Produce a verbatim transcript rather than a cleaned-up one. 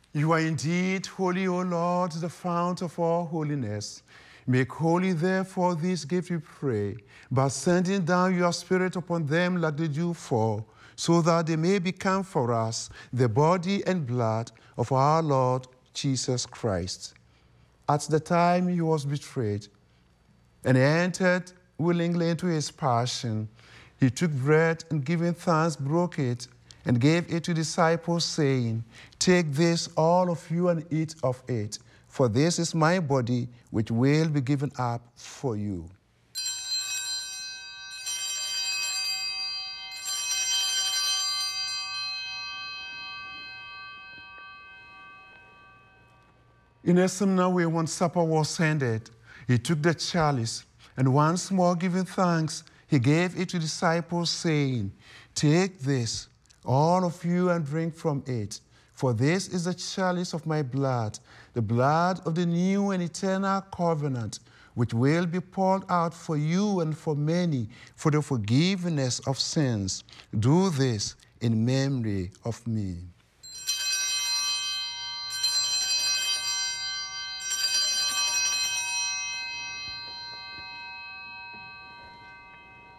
You are indeed holy, O Lord, the fount of all holiness. Make holy, therefore, this gift, we pray, by sending down your Spirit upon them like the dew fall, so that they may become for us the body and blood of our Lord Jesus Christ. At the time he was betrayed and entered willingly into his passion, he took bread and giving thanks, broke it, and gave it to disciples, saying, "Take this, all of you, and eat of it, for this is my body, which will be given up for you." In a similar way, when supper was ended, he took the chalice, and once more giving thanks, he gave it to disciples, saying, "Take this, all of you, and drink from it, for this is the chalice of my blood, the blood of the new and eternal covenant, which will be poured out for you and for many for the forgiveness of sins. Do this in memory of me."